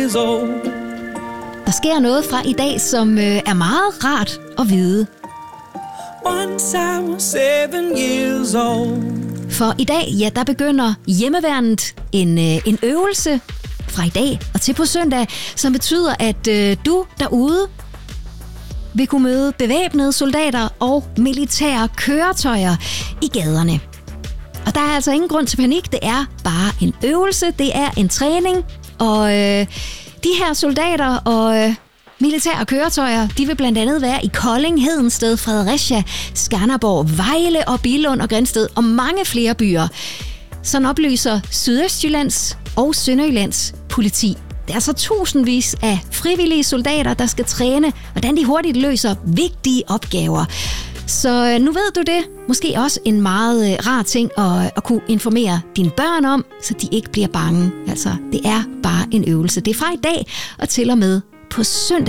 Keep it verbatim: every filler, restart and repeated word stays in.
years old. Der sker noget fra i dag, som øh, er meget rart at vide. Once I was seven years old. For i dag, ja, der begynder hjemmeværnet en, øh, en øvelse fra i dag og til på søndag, som betyder, at øh, du derude vil kunne møde bevæbnede soldater og militære køretøjer i gaderne. Og der er altså ingen grund til panik, det er bare en øvelse, det er en træning, og øh, de her soldater og øh, militære køretøjer, de vil blandt andet være i Kolding, Hedensted, Fredericia, Skanderborg, Vejle og Billund og Grindsted og mange flere byer. Sådan oplyser Sydøstjyllands og Sønderjyllands politi. Det er altså tusindvis af frivillige soldater, der skal træne, hvordan de hurtigt løser vigtige opgaver. Så nu ved du det. Måske også en meget rar ting at, at kunne informere dine børn om, så de ikke bliver bange. Altså, det er bare en øvelse. Det er fra i dag og til og med på søndag.